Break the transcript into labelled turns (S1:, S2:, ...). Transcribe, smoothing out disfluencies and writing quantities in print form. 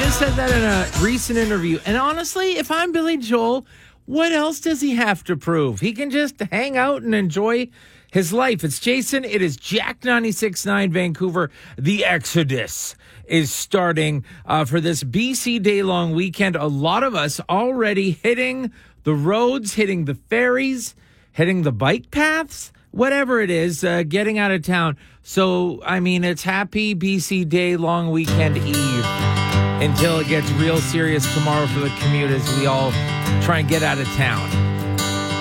S1: just said that in a recent interview. And honestly, if I'm Billy Joel, what else does he have to prove? He can just hang out and enjoy his life. It's Jason. It is Jack 96.9 Vancouver. The Exodus is starting for this BC day-long weekend. A lot of us already hitting the roads, hitting the ferries, hitting the bike paths, whatever it is, getting out of town. So, I mean, it's happy BC Day long weekend eve until it gets real serious tomorrow for the commute as we all try and get out of town.